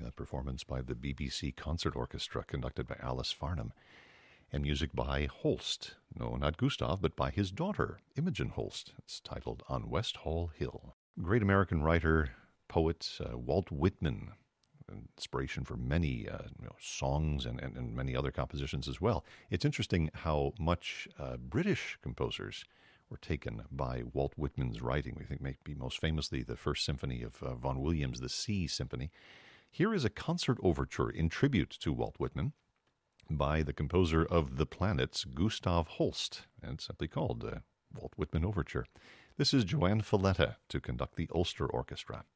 a performance by the BBC Concert Orchestra conducted by Alice Farnham, and music by Holst. No, not Gustav, but by his daughter, Imogen Holst. It's titled On West Hall Hill. Great American writer, poet, Walt Whitman, inspiration for many songs and many other compositions as well. It's interesting how much British composers were taken by Walt Whitman's writing. We think maybe most famously the First Symphony of Vaughan Williams, the Sea Symphony. Here is a concert overture in tribute to Walt Whitman by the composer of The Planets, Gustav Holst, and simply called Walt Whitman Overture. This is Joanne Falletta to conduct the Ulster Orchestra.